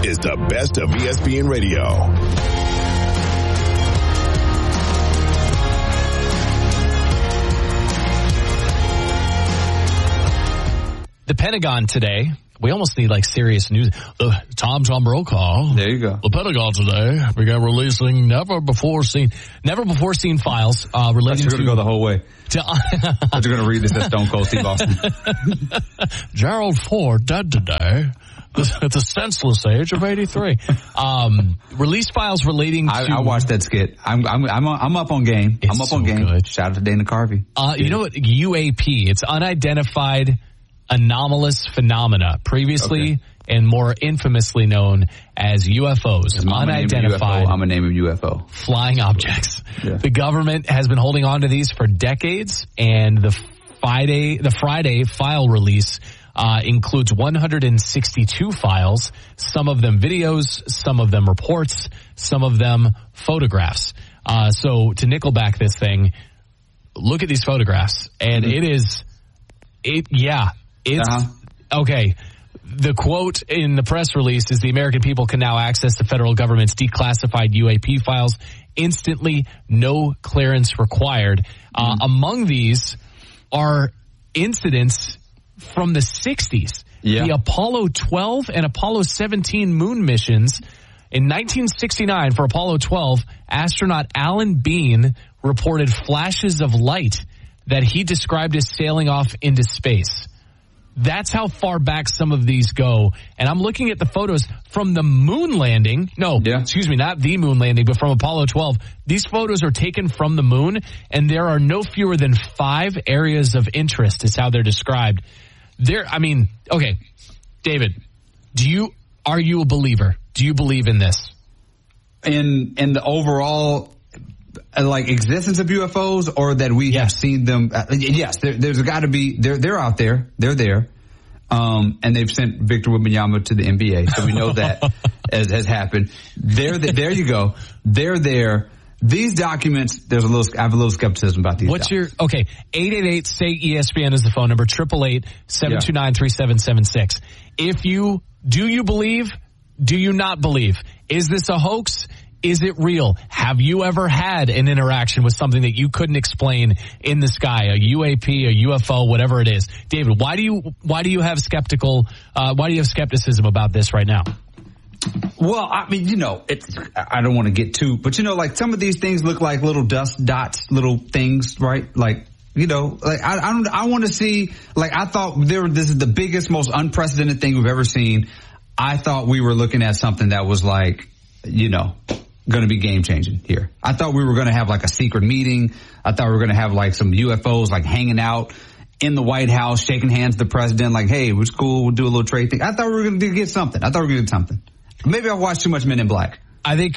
is the best of ESPN Radio. The Pentagon today, we almost need like serious news. Tom Brokaw. There you go. The Pentagon today began releasing never before seen files relating to. You're going to go the whole way. But you're going to read this as Stone Cold Steve Austin. Gerald Ford dead today at the senseless age of 83. Released files relating to. I watched that skit. I'm up on game. I'm up on game. Good. Shout out to Dana Carvey. You know what? UAP. It's unidentified anomalous phenomena, previously and more infamously known as UFOs, unidentified. I'm a name of UFO. Flying objects. Yeah. The government has been holding on to these for decades, and the Friday file release includes 162 files, some of them videos, some of them reports, some of them photographs. So to nickelback this thing, look at these photographs, and okay. The quote in the press release is the American people can now access the federal government's declassified UAP files instantly, no clearance required. Among these are incidents from the 60s. Yeah. The Apollo 12 and Apollo 17 moon missions. In 1969, for Apollo 12, astronaut Alan Bean reported flashes of light that he described as sailing off into space. That's how far back some of these go. And I'm looking at the photos from the moon landing. Excuse me, not the moon landing, but from Apollo 12. These photos are taken from the moon, and there are no fewer than 5 areas of interest is how they're described. Okay, David, are you a believer? Do you believe in this? In the overall existence of UFOs, or that we have seen them? Yes, there's got to be. They're out there. They're there, and they've sent Victor Wembanyama to the NBA, so we know that has happened. There you go. They're there. These documents, I have a little skepticism about these. 888-SAY-ESPN is the phone number. 888-729-3776. Do you believe? Do you not believe? Is this a hoax? Is it real? Have you ever had an interaction with something that you couldn't explain in the sky, a UAP, a UFO, whatever it is? David, why do you have skepticism about this right now? Well, I don't want to get too, but some of these things look like little dust dots, little things, right? I want to see, I thought this is the biggest, most unprecedented thing we've ever seen. I thought we were looking at something that was going to be game changing here. I thought we were going to have a secret meeting. I thought we were going to have some UFOs hanging out in the White House, shaking hands with the president, hey, it was cool, we'll do a little trade thing. I thought we were going to get something. Maybe I watched too much Men in Black. I think,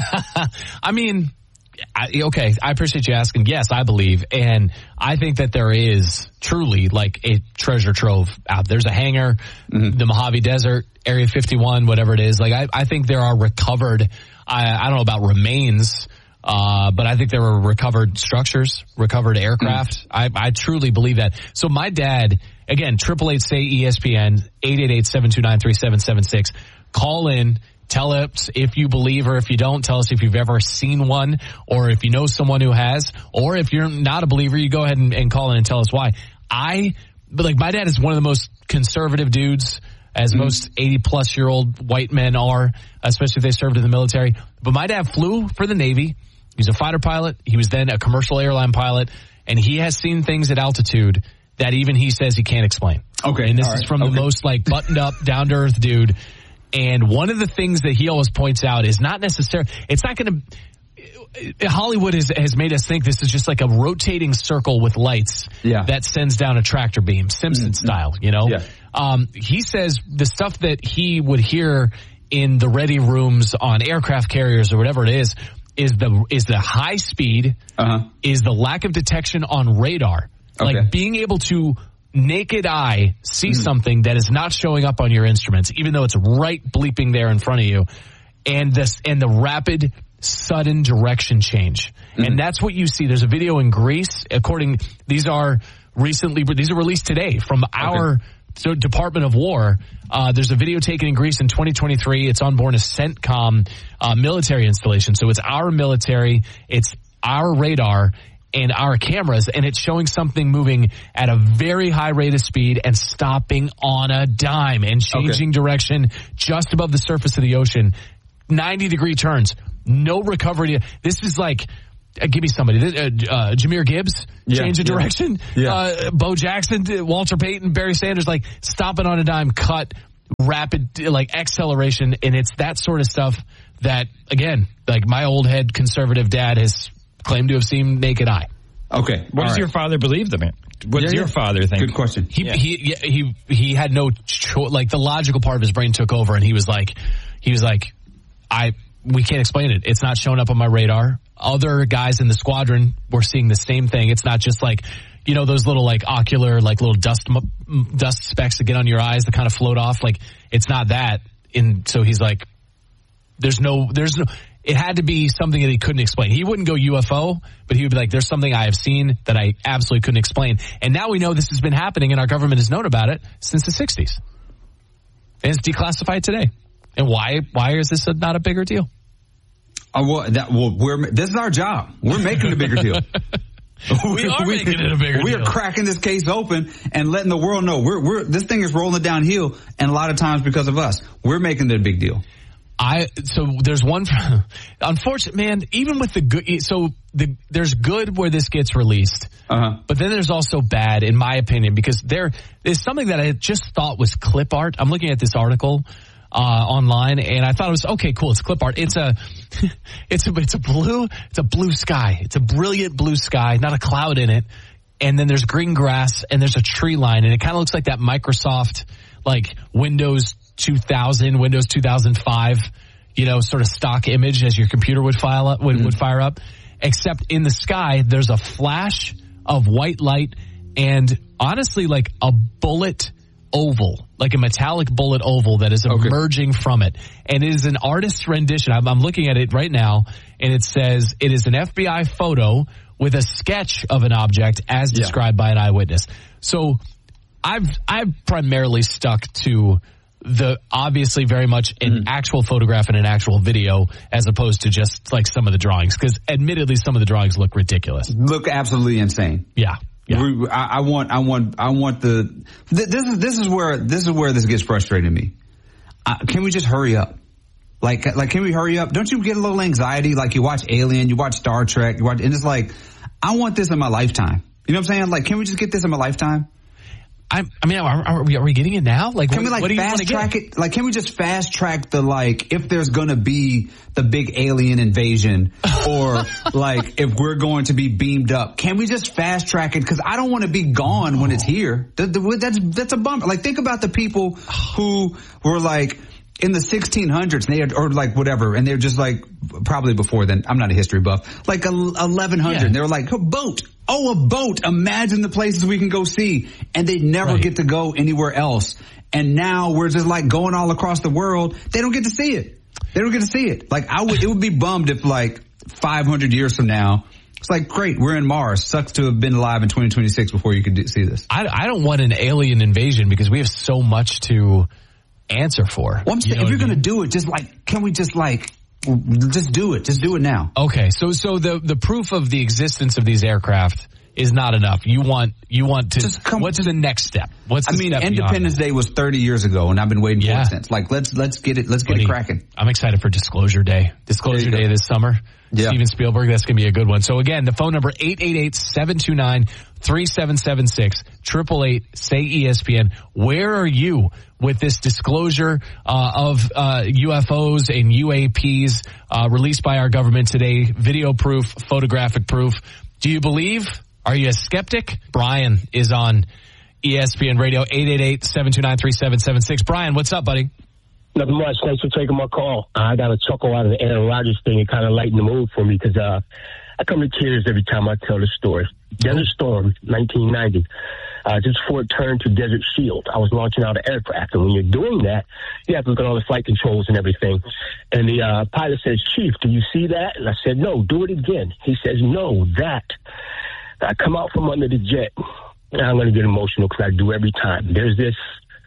okay, I appreciate you asking. Yes, I believe. And I think that there is truly a treasure trove out. There's a hangar, the Mojave Desert, Area 51, whatever it is. I think there are recovered, I don't know about remains, but I think there were recovered structures, recovered aircraft. I truly believe that. So my dad, again, 888-SAY-ESPN, 888-729-3776. Call in. Tell us if you believe or if you don't. Tell us if you've ever seen one or if you know someone who has. Or if you're not a believer, you go ahead and call in and tell us why. My dad is one of the most conservative dudes, as most 80-plus-year-old white men are, especially if they served in the military. But my dad flew for the Navy. He's a fighter pilot. He was then a commercial airline pilot. And he has seen things at altitude that even he says he can't explain. Okay. And this is from the most buttoned-up, down-to-earth dude. And one of the things that he always points out is not necessarily, it's not going to, Hollywood has made us think this is just a rotating circle with lights that sends down a tractor beam, Simpson style, Yeah. He says the stuff that he would hear in the ready rooms on aircraft carriers or whatever it is the high speed, is the lack of detection on radar. Being able to naked eye see something that is not showing up on your instruments, even though it's right bleeping there in front of you, and the rapid, sudden direction change. And that's what you see. There's a video in Greece. These are released today from our So Department of War, there's a video taken in Greece in 2023. It's on board a CENTCOM military installation. So it's our military, it's our radar, and our cameras, and it's showing something moving at a very high rate of speed and stopping on a dime and changing direction just above the surface of the ocean. 90-degree turns. No recovery. This is like, give me somebody. Jahmyr Gibbs, change of direction. Yeah. Bo Jackson, Walter Payton, Barry Sanders, like stopping on a dime, cut, rapid, like acceleration. And it's that sort of stuff that, again, like my old head conservative dad has claimed to have seen naked eye. Okay. What does your father believe, man? What does your father think? Good question. He had no choice. Like the logical part of his brain took over, and he was like, we can't explain it. It's not showing up on my radar. Other guys in the squadron were seeing the same thing. It's not just like, you know, those little like ocular, like little dust specks that get on your eyes that kind of float off. Like it's not that. And so he's like, there's no. It had to be something that he couldn't explain. He wouldn't go UFO, but he would be like, there's something I have seen that I absolutely couldn't explain. And now we know this has been happening, and our government has known about it since the 60s. And it's declassified today. And why is this not a bigger deal? This is our job. We're making a bigger deal. We are making it a bigger deal. We are cracking this case open and letting the world know this thing is rolling downhill, and a lot of times because of us. We're making it a big deal. So there's one, unfortunate, man, even with the good, there's good where this gets released, but then there's also bad, in my opinion, because there is something that I just thought was clip art. I'm looking at this article, online, and I thought it was, okay, cool, it's clip art. It's a blue sky. It's a brilliant blue sky, not a cloud in it. And then there's green grass and there's a tree line, and it kind of looks like that Microsoft, like Windows 2000, Windows 2005, you know, sort of stock image as your computer would would fire up. Except in the sky, there's a flash of white light and honestly like a bullet oval, like a metallic bullet oval that is emerging from it. And it is an artist's rendition. I'm looking at it right now, and it says it is an FBI photo with a sketch of an object as described by an eyewitness. So I've primarily stuck to the obviously very much an actual photograph and an actual video as opposed to just like some of the drawings, because admittedly some of the drawings look ridiculous. Look absolutely insane. Yeah. I want this is where this gets frustrating to me. Can we just hurry up? Like, can we hurry up? Don't you get a little anxiety? Like you watch Alien, you watch Star Trek, and it's like, I want this in my lifetime. You know what I'm saying? Like, can we just get this in my lifetime? Are we getting it now? Like, can we like fast track it? Like, can we just fast track the, like, if there's going to be the big alien invasion or like if we're going to be beamed up, can we just fast track it? Cause I don't want to be gone when it's here. That's a bummer. Like, think about the people who were like in the 1600s or like whatever. And they're just like, probably before then, I'm not a history buff, like 1100. Yeah. They were like, a boat. Imagine the places we can go see. And they never get to go anywhere else. And now we're just like going all across the world. They don't get to see it. Like, it would be bummed if like 500 years from now, it's like, great, we're in Mars. Sucks to have been alive in 2026 before you could see this. I don't want an alien invasion because we have so much to answer for. Well, I'm saying, if you're going to do it, just like, can we just like, just do it. Just do it now. Okay. So the proof of the existence of these aircraft is not enough. You want to, what's the next step? Independence Day was 30 years ago, and I've been waiting for it since. Like, let's get it cracking. I'm excited for Disclosure Day. Disclosure Day this summer. Yeah. Steven Spielberg, that's going to be a good one. So again, the phone number 888-729-3776, 888-SAY-ESPN. Where are you with this disclosure of UFOs and UAPs released by our government today? Video proof, photographic proof. Do you believe? Are you a skeptic? Brian is on ESPN Radio, 888-729-3776. Brian, what's up, buddy? Nothing much. Thanks for taking my call. I got a chuckle out of the Aaron Rodgers thing. It kind of lightened the mood for me because I come to tears every time I tell the story. Desert Storm, 1990. Just before it turned to Desert Shield, I was launching out an aircraft. And when you're doing that, you have to look at all the flight controls and everything. And the pilot says, "Chief, do you see that?" And I said, "No, do it again." He says, "No, that." I come out from under the jet. And I'm going to get emotional because I do every time. There's this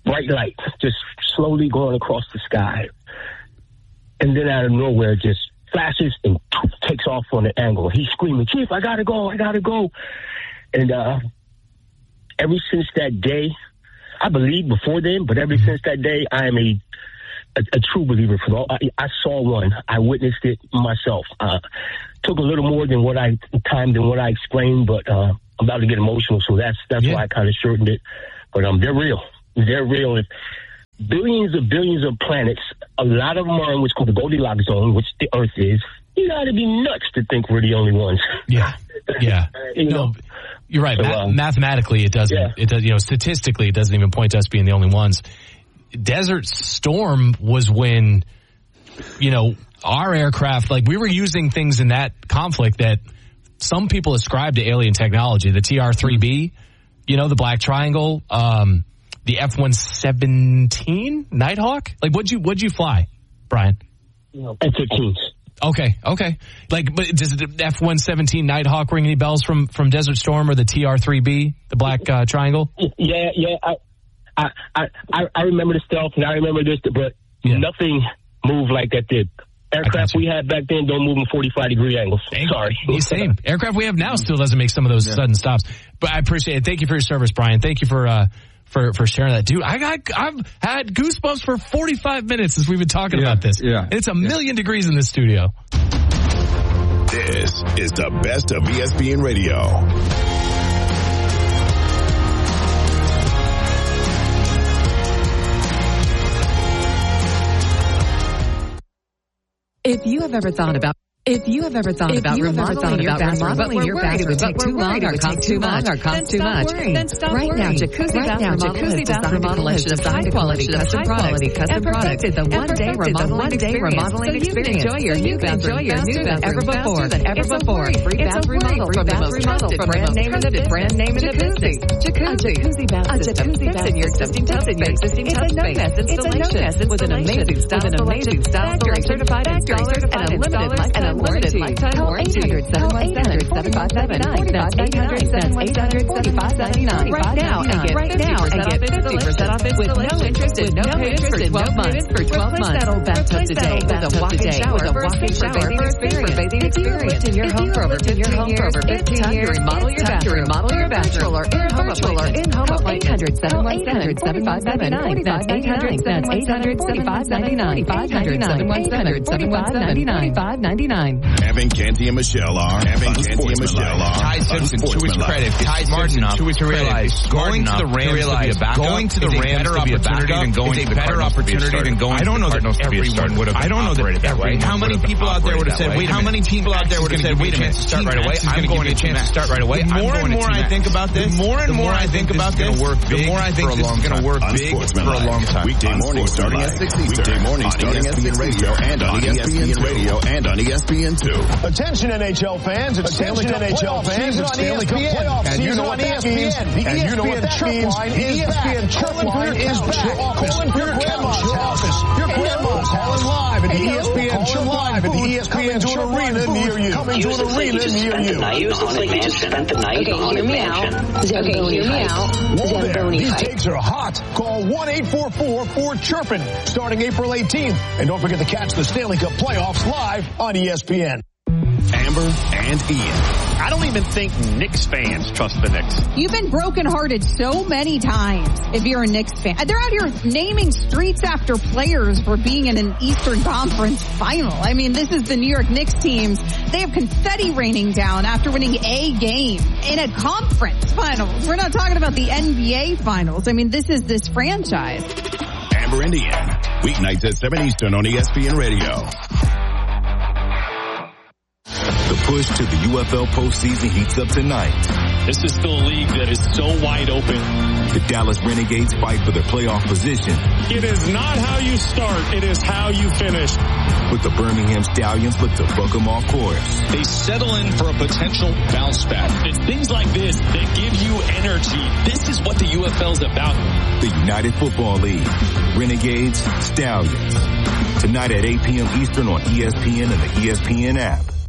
bright light just slowly going across the sky. And then out of nowhere, just flashes and takes off on an angle. He's screaming, "Chief, I gotta go. And ever since that day, I believed before then, but ever since that day, I am a true believer. I saw one. I witnessed it myself. Took a little more than what I explained, but I'm about to get emotional, so that's why I kind of shortened it. But they're real. They're real. If billions of planets, a lot of them are in what's called the Goldilocks zone, which the Earth is. You got to be nuts to think we're the only ones. Yeah. No, you're right. So, mathematically, it doesn't. Yeah. It does. Statistically, it doesn't even point to us being the only ones. Desert Storm was when, our aircraft, like we were using things in that conflict that some people ascribe to alien technology. The TR-3B, the Black Triangle, the F-117 Nighthawk. Like, what'd you fly, Brian? F-15s. Okay. Like, but does the F-117 Nighthawk ring any bells from Desert Storm or the TR-3B, the Black Triangle? Yeah. I remember the stealth and I remember this, but nothing moved like that did. Aircraft we had back then don't move in 45-degree angles. Sorry. Same. Aircraft we have now still doesn't make some of those sudden stops. But I appreciate it. Thank you for your service, Brian. Thank you for sharing that. Dude, I've had goosebumps for 45 minutes since we've been talking about this. Yeah. It's a million degrees in this studio. This is the best of ESPN Radio. If you have ever thought about remodeling your bathroom, but worried it would take too long or cost too much, then stop worrying. Right now, Jacuzzi Bath Remodel has designed a collection of high-quality custom products the one-day remodeling experience. So you can enjoy your new bathroom faster than ever before. Free bath remodel from the most trusted brand name in the business. Jacuzzi Bath System fits in your existing tub space. It's a no-mess installation with an amazing style selection, certified installers, and a limited lifetime warranty. 800-717-7579. That's 800-717-7579. Right now and get 50% off with no interest and no payments for 12 months. Replace that old bathtub today with a walk-in shower for bathing experience. In your home for over 15 years. It's time to remodel your bathroom. Or in-home appointment. 800-717-7579. That's 800-717-7579. 800-717-7599. Evan Canty and Michelle are. Ty Simpson, to his credit, is smart enough to realize going to the Rams to be a better opportunity than going to the Cardinals to be a starter. I don't know that every. How many people out there would have said, wait a minute, to start right away? I'm going to chance to start right away. The more and more I think about this, the more I think this is going to work big for a long time. Weekday mornings starting at 6 Eastern. Weekday mornings starting at ESPN Radio and on ESPN Radio and on ESPN2. Attention NHL fans, it's Stanley Cup playoff season on ESPN. And you know what that means. And you know what that means. The ESPN Chirp Line is back. Calling your grandma's office. Your grandma's calling live at the ESPN Chirp Line. At the ESPN Chirp Arena near you. Coming to an arena near you. Hear me out. These takes are hot. Call 1-844-4-CHIRPIN starting April 18th. And don't forget to catch the Stanley Cup playoffs live on ESPN. Amber and Ian. I don't even think Knicks fans trust the Knicks. You've been brokenhearted so many times if you're a Knicks fan. They're out here naming streets after players for being in an Eastern Conference final. I mean, this is the New York Knicks teams. They have confetti raining down after winning a game in a conference finals. We're not talking about the NBA finals. I mean, this is this franchise. Amber and Ian. Weeknights at 7 Eastern on ESPN Radio. The push to the UFL postseason heats up tonight. This is still a league that is so wide open. The Dallas Renegades fight for their playoff position. It is not how you start, it is how you finish. But the Birmingham Stallions look to buck them off course. They settle in for a potential bounce back. It's things like this that give you energy. This is what the UFL is about. The United Football League. Renegades, Stallions. Tonight at 8 p.m. Eastern on ESPN and the ESPN app.